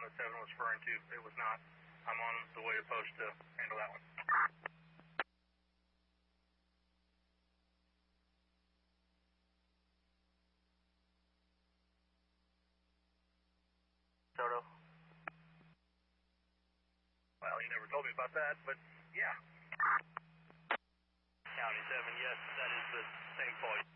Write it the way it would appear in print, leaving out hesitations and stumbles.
7 was referring to. It was not. I'm on the way to post to handle that one. Soto? Well, you never told me about that, but yeah. County 7, yes, that is the same point.